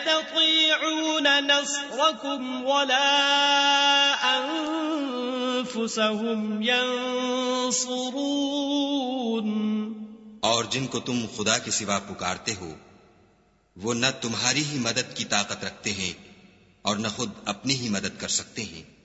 यस्ततीऊन नस्रकुम वला अनफुसहुम यंसुरून। और जिनको तुम खुदा के सिवा पुकारते हो वो न तुम्हारी ही मदद की ताकत रखते हैं और न खुद अपनी ही मदद कर सकते हैं।